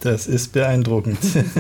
Das ist beeindruckend.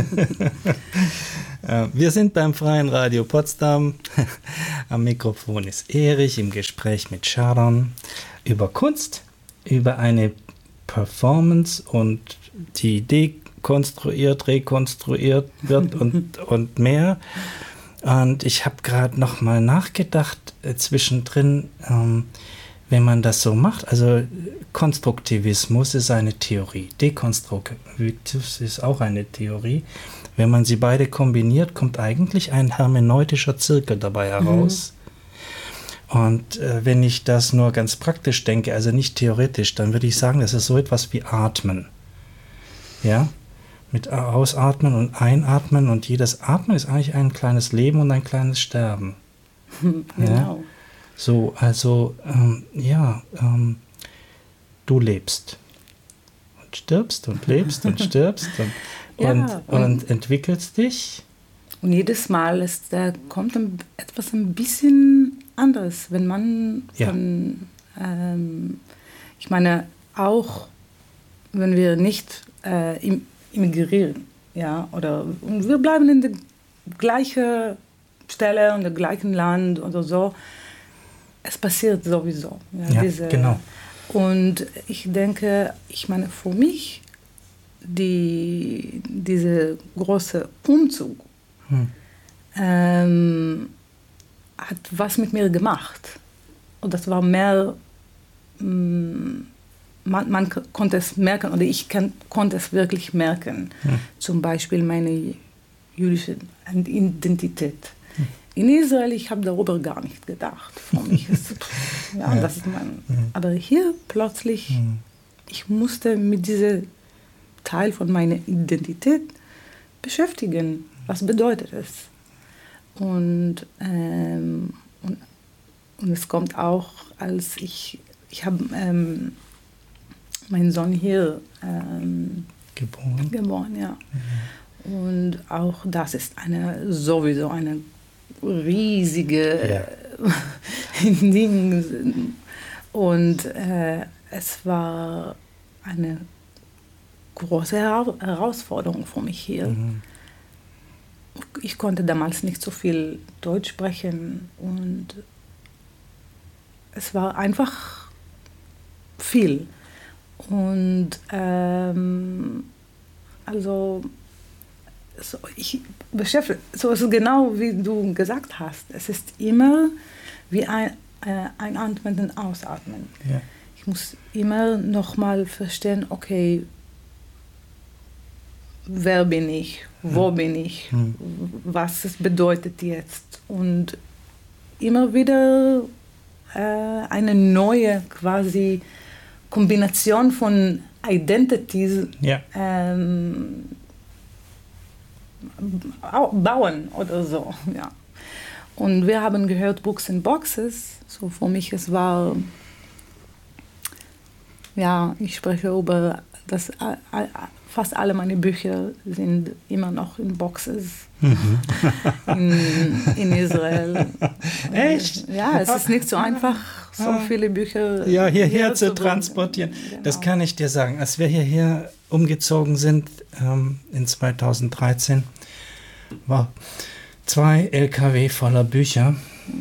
Wir sind beim Freien Radio Potsdam. Am Mikrofon ist Erich im Gespräch mit Sharon über Kunst, über eine Performance und die dekonstruiert, rekonstruiert wird und mehr. Und ich habe gerade noch mal nachgedacht, zwischendrin, wenn man das so macht, also Konstruktivismus ist eine Theorie, Dekonstruktivismus ist auch eine Theorie. Wenn man sie beide kombiniert, kommt eigentlich ein hermeneutischer Zirkel dabei heraus. Und wenn ich das nur ganz praktisch denke, also nicht theoretisch, dann würde ich sagen, das ist so etwas wie Atmen. Ja, mit Ausatmen und Einatmen, und jedes Atmen ist eigentlich ein kleines Leben und ein kleines Sterben. Genau. Ja? So, also, du lebst und stirbst und lebst und stirbst und entwickelst dich. Und jedes Mal kommt etwas ein bisschen anderes, wenn man ich meine, auch wenn wir nicht immigrieren, ja, oder und wir bleiben in der gleichen Stelle und im gleichen Land oder so, es passiert sowieso. Ja, genau. Und ich denke, ich meine, für mich, diese große Umzug hat was mit mir gemacht. Und das war mehr, man konnte es merken, oder ich konnte es wirklich merken. Zum Beispiel meine jüdische Identität. In Israel, ich habe darüber gar nicht gedacht. Für mich ist, das ist aber hier plötzlich, ich musste mit diesem Teil von meiner Identität beschäftigen. Was bedeutet es? Und es kommt auch, als ich habe meinen Sohn hier geboren, ja. Und auch das ist sowieso eine riesige Ding. Und es war eine große Herausforderung für mich hier. Ich konnte damals nicht so viel Deutsch sprechen und es war einfach viel. Und ich beschäftige, so ist es genau wie du gesagt hast. Es ist immer wie ein Einatmen und Ausatmen. Ja. Ich muss immer noch mal verstehen, okay, wer bin ich, wo bin ich, was es bedeutet jetzt. Und immer wieder eine neue quasi Kombination von Identities bauen oder so. Ja. Und wir haben gehört Books and Boxes. So für mich, es war, ich spreche über das, fast alle meine Bücher sind immer noch in Boxes in Israel. Echt? Ja, es ist nicht so einfach, so viele Bücher hierher zu transportieren. Genau. Das kann ich dir sagen. Als wir hierher umgezogen sind in 2013, war 2 LKW voller Bücher.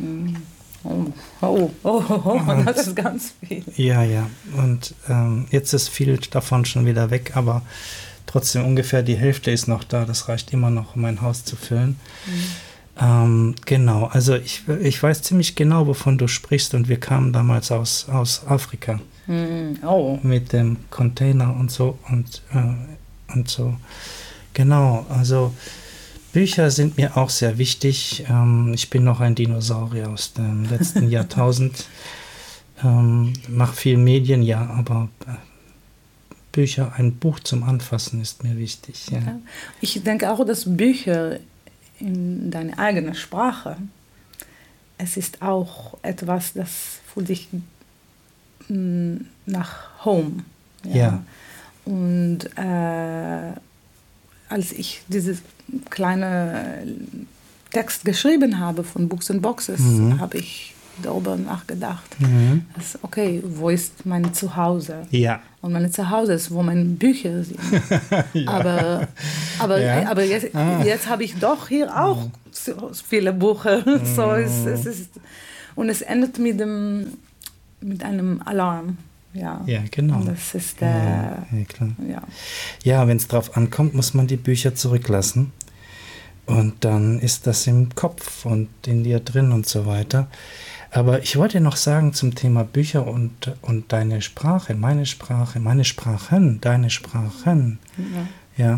Das ist ganz viel. Ja. Und jetzt ist viel davon schon wieder weg, aber trotzdem ungefähr die Hälfte ist noch da. Das reicht immer noch, um mein Haus zu füllen. Genau, also ich weiß ziemlich genau, wovon du sprichst, und wir kamen damals aus Afrika mit dem Container und so und so. Genau, also Bücher sind mir auch sehr wichtig. Ich bin noch ein Dinosaurier aus dem letzten Jahrtausend. Mache viel Medien, ja, aber Bücher, ein Buch zum Anfassen ist mir wichtig. Ja. Ja. Ich denke auch, dass Bücher in deiner eigenen Sprache, es ist auch etwas, das fühlt sich nach Home. Ja. Und als ich dieses kleine Text geschrieben habe von Books and Boxes, habe ich darüber nachgedacht. Dass, okay, wo ist mein Zuhause? Ja. Und mein Zuhause ist, wo meine Bücher sind. Ja. Aber jetzt habe ich doch hier auch so viele Bücher. So es ist, und es endet mit einem Alarm. Ja, genau. Und das ist klar. Ja, wenn es drauf ankommt, muss man die Bücher zurücklassen. Und dann ist das im Kopf und in dir drin und so weiter. Aber ich wollte noch sagen zum Thema Bücher und deine Sprache, meine Sprachen, deine Sprachen. Ja,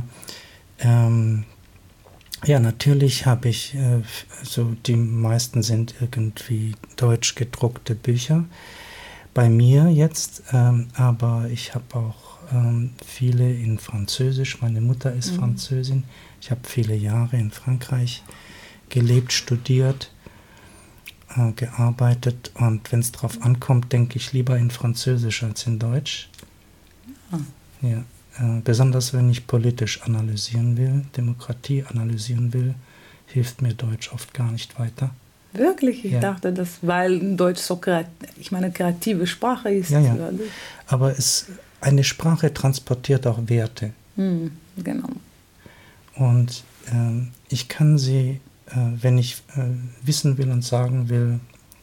natürlich habe ich, die meisten sind irgendwie deutsch gedruckte Bücher. Bei mir jetzt, aber ich habe auch viele in Französisch. Meine Mutter ist Französin. Ich habe viele Jahre in Frankreich gelebt, studiert, gearbeitet. Und wenn es drauf ankommt, denke ich lieber in Französisch als in Deutsch. Ja, besonders wenn ich politisch analysieren will, Demokratie analysieren will, hilft mir Deutsch oft gar nicht weiter. Wirklich? Ich dachte, weil Deutsch so kreative Sprache ist. Ja. Aber eine Sprache transportiert auch Werte. Genau. Und ich kann sie, wenn ich wissen will und sagen will,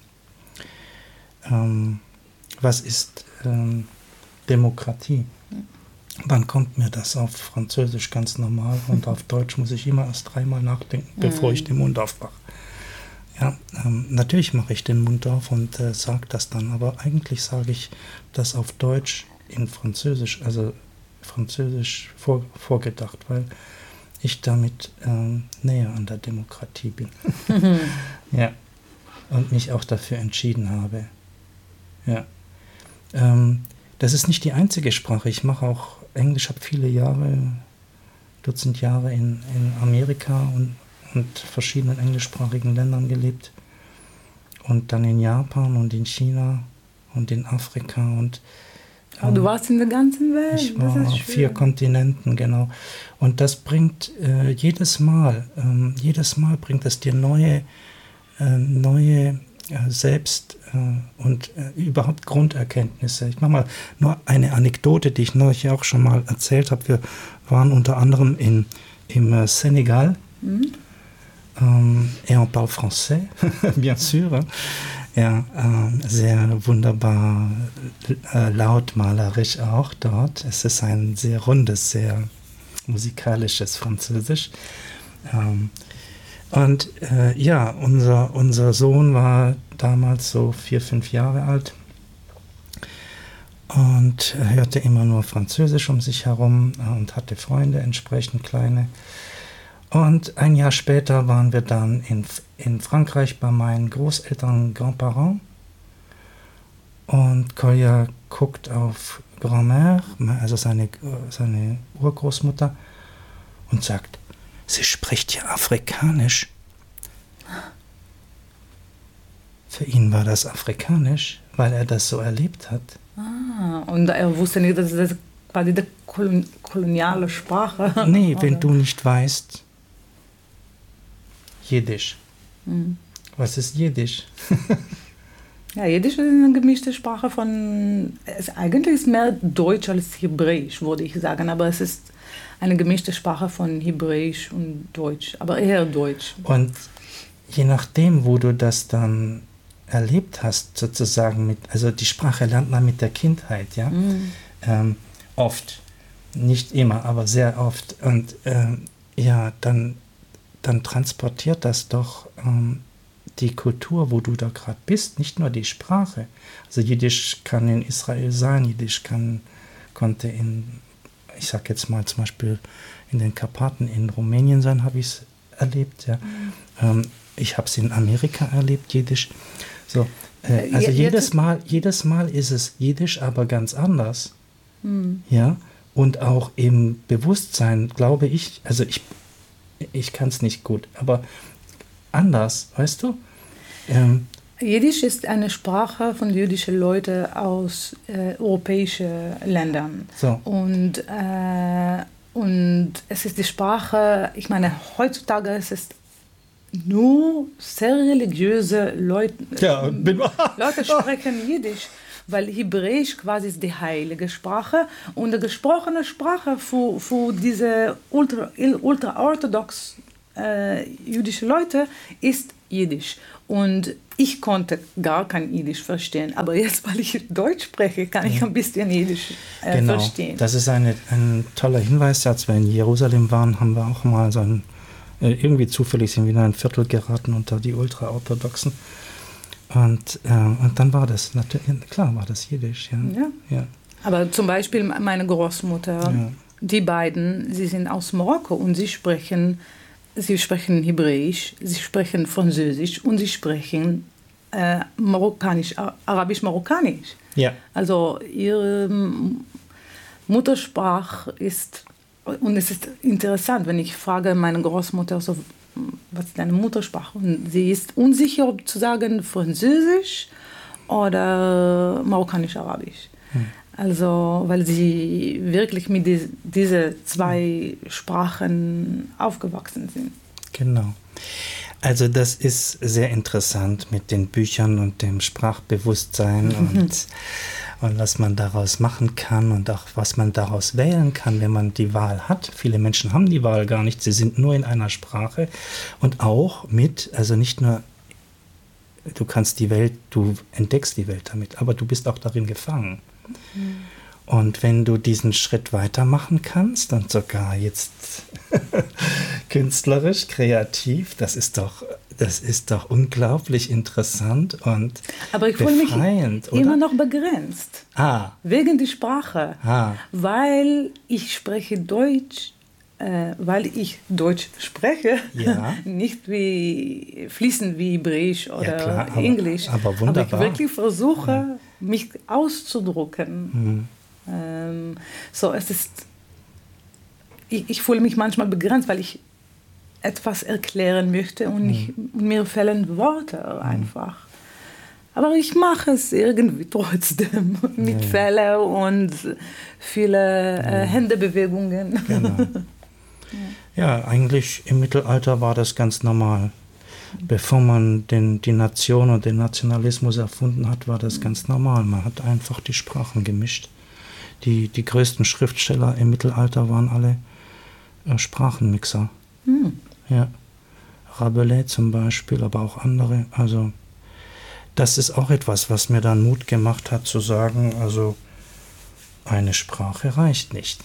was ist Demokratie, dann kommt mir das auf Französisch ganz normal und auf Deutsch muss ich immer erst 3-mal nachdenken, bevor ich den Mund aufmache. Ja, natürlich mache ich den Mund auf und sage das dann, aber eigentlich sage ich das auf Deutsch in Französisch, also Französisch vorgedacht, weil ich damit näher an der Demokratie bin. Ja, und mich auch dafür entschieden habe. Ja, das ist nicht die einzige Sprache. Ich mache auch Englisch, habe viele Jahre, Dutzend Jahre in Amerika und verschiedenen englischsprachigen Ländern gelebt und dann in Japan und in China und in Afrika und du warst in der ganzen Welt. Ich war auf 4 Kontinenten, genau. Und das bringt jedes Mal bringt es dir neue Selbst- und überhaupt Grunderkenntnisse. Ich mache mal nur eine Anekdote, die ich neulich auch schon mal erzählt habe. Wir waren unter anderem im Senegal. Et on parle français, bien sûr. Ja, sehr wunderbar lautmalerisch auch dort. Es ist ein sehr rundes, sehr musikalisches Französisch. Unser Sohn war damals so 4-5 Jahre alt und hörte immer nur Französisch um sich herum und hatte Freunde, entsprechend kleine. Und ein Jahr später waren wir dann in Frankreich bei meinen Großeltern, Grands-Parents. Und Kolja guckt auf Grand-Mère, also seine Urgroßmutter, und sagt, sie spricht ja Afrikanisch. Für ihn war das Afrikanisch, weil er das so erlebt hat. Und er wusste nicht, dass das quasi die koloniale Sprache. Nee, wenn du nicht weißt, Jiddisch. Was ist Jiddisch? Ja, Jiddisch ist eine gemischte Sprache von... Eigentlich ist mehr Deutsch als Hebräisch, würde ich sagen. Aber es ist eine gemischte Sprache von Hebräisch und Deutsch. Aber eher Deutsch. Und je nachdem, wo du das dann erlebt hast, sozusagen also die Sprache lernt man mit der Kindheit, ja? Oft. Nicht immer, aber sehr oft. Und dann transportiert das doch die Kultur, wo du da gerade bist, nicht nur die Sprache. Also Jiddisch kann in Israel sein, Jiddisch konnte ich sag jetzt mal zum Beispiel in den Karpaten in Rumänien sein, habe ich es erlebt. Ja. Ich habe es in Amerika erlebt, Jiddisch. So, also jedes Mal ist es Jiddisch, aber ganz anders. Ja, und auch im Bewusstsein, glaube ich, also ich kann es nicht gut, aber anders, weißt du? Jiddisch ist eine Sprache von jüdischen Leuten aus europäischen Ländern. So. Und es ist die Sprache, ich meine, heutzutage ist es nur sehr religiöse Leute, Ja, Leute sprechen Jiddisch, weil Hebräisch quasi ist die heilige Sprache und die gesprochene Sprache für diese ultraorthodox jüdische Leute ist Jiddisch. Und ich konnte gar kein Jiddisch verstehen, aber jetzt, weil ich Deutsch spreche, kann ich ein bisschen Jiddisch verstehen. Das ist ein toller Hinweis. Als wir in Jerusalem waren, haben wir auch mal so irgendwie zufällig sind wir in ein Viertel geraten unter die Ultraorthodoxen. Und dann war das, natürlich, klar war das Jiddisch. Ja. Aber zum Beispiel meine Großmutter, die beiden, sie sind aus Marokko und sie sprechen Hebräisch, sie sprechen Französisch und sie sprechen Arabisch-Marokkanisch. Ja. Also ihre Muttersprache ist, und es ist interessant, wenn ich frage meine Großmutter, so, was ist deine Muttersprache? Und sie ist unsicher, ob zu sagen Französisch oder Marokkanisch-Arabisch. Also, weil sie wirklich mit diese zwei Sprachen aufgewachsen sind. Genau. Also das ist sehr interessant mit den Büchern und dem Sprachbewusstsein und was man daraus machen kann und auch was man daraus wählen kann, wenn man die Wahl hat. Viele Menschen haben die Wahl gar nicht, sie sind nur in einer Sprache und auch also nicht nur, du entdeckst die Welt damit, aber du bist auch darin gefangen. Und wenn du diesen Schritt weitermachen kannst und sogar jetzt künstlerisch, kreativ, das ist doch unglaublich interessant und aber ich fühle mich immer noch begrenzt. Wegen der Sprache. Weil ich spreche Deutsch, weil ich Deutsch spreche, nicht wie fließend wie Hebräisch oder Englisch. Aber wunderbar. Aber ich wirklich versuche, mich auszudrücken. So, ich fühle mich manchmal begrenzt, weil ich etwas erklären möchte und mir fehlen Worte einfach. Aber ich mache es irgendwie trotzdem mit Fällen und viele Händebewegungen. Genau. Ja, eigentlich im Mittelalter war das ganz normal. Bevor man die Nation und den Nationalismus erfunden hat, war das ganz normal. Man hat einfach die Sprachen gemischt. Die größten Schriftsteller im Mittelalter waren alle Sprachenmixer. Ja. Rabelais zum Beispiel, aber auch andere. Also das ist auch etwas, was mir dann Mut gemacht hat, zu sagen, also eine Sprache reicht nicht.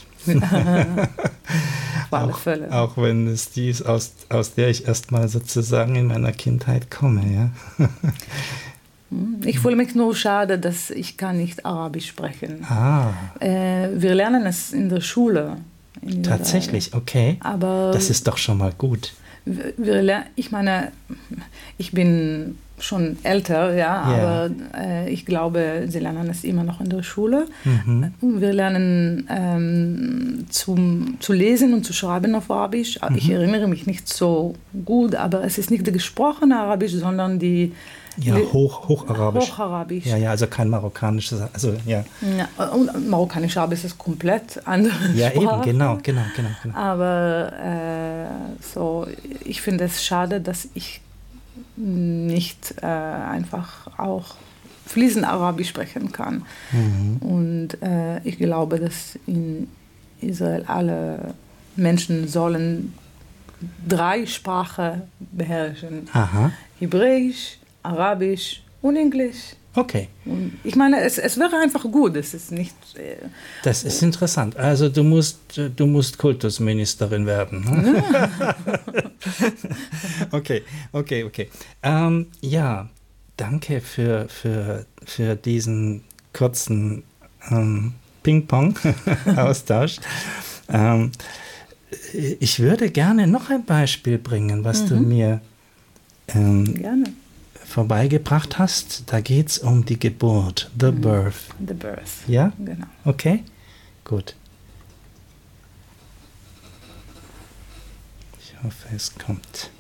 Auch wenn es die ist, aus der ich erstmal sozusagen in meiner Kindheit komme. Ja. Ich fühle mich nur schade, dass ich kann nicht Arabisch sprechen. Wir lernen es in der Schule. Tatsächlich, okay. Aber das ist doch schon mal gut. Ich meine, ich bin schon älter, aber ich glaube, sie lernen es immer noch in der Schule. Wir lernen zu lesen und zu schreiben auf Arabisch. Ich erinnere mich nicht so gut, aber es ist nicht der gesprochene Arabisch, sondern die Hocharabisch. Hocharabisch. Ja, also kein marokkanisches, und marokkanisch-arabisch ist komplett andere Sprache. Ja, eben, genau. Aber ich finde es schade, dass ich nicht einfach auch fließend Arabisch sprechen kann. Und ich glaube, dass in Israel alle Menschen sollen 3 Sprachen beherrschen. Hebräisch, Arabisch und Englisch. Okay. Und ich meine, es wäre einfach gut. Es ist nicht. Das ist interessant. Also du musst Kultusministerin werden. Hm? Okay. Ja, danke für diesen kurzen Ping-Pong-Austausch. Ich würde gerne noch ein Beispiel bringen, was du mir gerne vorbeigebracht hast. Da geht es um die Geburt, the birth. The birth. Ja? Genau. Okay, gut. Ich hoffe, es kommt.